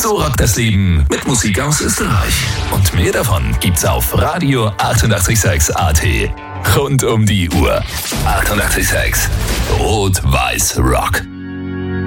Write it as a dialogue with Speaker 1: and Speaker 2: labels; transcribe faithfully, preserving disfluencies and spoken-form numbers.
Speaker 1: So rockt das Leben mit Musik aus Österreich. Und mehr davon gibt's auf Radio achtundachtzig Komma sechs A T. Rund um die Uhr. achtundachtzig Komma sechs. Rot-Weiß Rock.